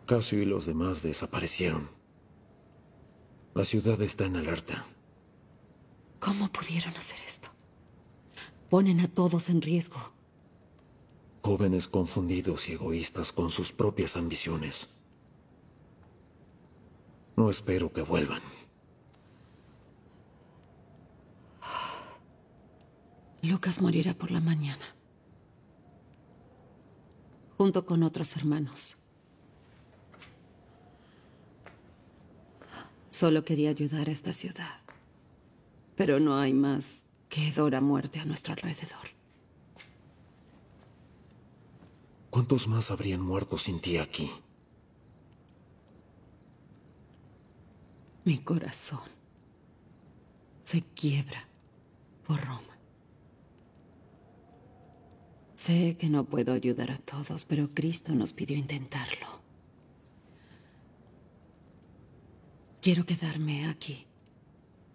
Casio y los demás desaparecieron. La ciudad está en alerta. ¿Cómo pudieron hacer esto? Ponen a todos en riesgo. Jóvenes confundidos y egoístas con sus propias ambiciones. No espero que vuelvan. Lucas morirá por la mañana. Junto con otros hermanos. Solo quería ayudar a esta ciudad. Pero no hay más que hedor a muerte a nuestro alrededor. ¿Cuántos más habrían muerto sin ti aquí? Mi corazón se quiebra por Roma. Sé que no puedo ayudar a todos, pero Cristo nos pidió intentarlo. Quiero quedarme aquí.